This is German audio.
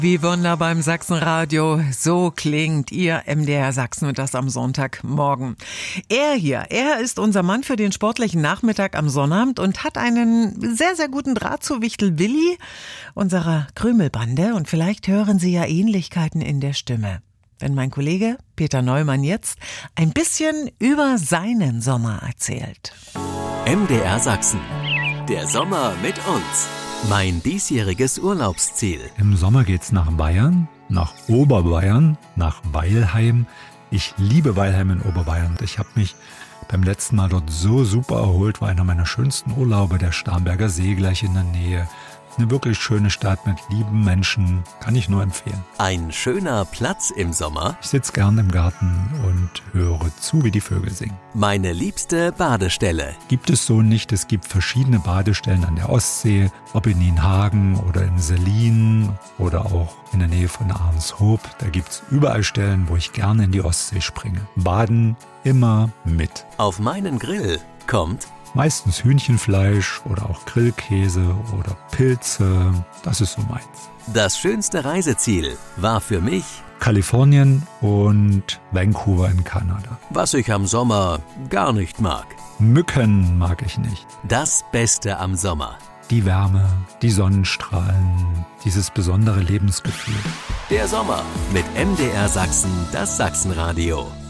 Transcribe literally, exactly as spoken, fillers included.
Wie wunderbar im Sachsenradio. So klingt Ihr M D R Sachsen und das am Sonntagmorgen. Er hier, er ist unser Mann für den sportlichen Nachmittag am Sonnabend und hat einen sehr, sehr guten Draht zu Wichtel Willi, unserer Krümelbande. Und vielleicht hören Sie ja Ähnlichkeiten in der Stimme. Wenn mein Kollege Peter Neumann jetzt ein bisschen über seinen Sommer erzählt. M D R Sachsen. Der Sommer mit uns. Mein diesjähriges Urlaubsziel. Im Sommer geht's nach Bayern, nach Oberbayern, nach Weilheim. Ich liebe Weilheim in Oberbayern. Ich habe mich beim letzten Mal dort so super erholt. War einer meiner schönsten Urlaube, der Starnberger See gleich in der Nähe. Eine wirklich schöne Stadt mit lieben Menschen, kann ich nur empfehlen. Ein schöner Platz im Sommer. Ich sitze gern im Garten und höre zu, wie die Vögel singen. Meine liebste Badestelle. Gibt es so nicht. Es gibt verschiedene Badestellen an der Ostsee, ob in Nienhagen oder in Sellin oder auch in der Nähe von Ahrenshoop. Da gibt's überall Stellen, wo ich gerne in die Ostsee springe. Baden immer mit. Auf meinen Grill kommt meistens Hühnchenfleisch oder auch Grillkäse oder Pilze. Das ist so meins. Das schönste Reiseziel war für mich Kalifornien und Vancouver in Kanada. Was ich am Sommer gar nicht mag. Mücken mag ich nicht. Das Beste am Sommer. Die Wärme, die Sonnenstrahlen, dieses besondere Lebensgefühl. Der Sommer mit M D R Sachsen, das Sachsenradio.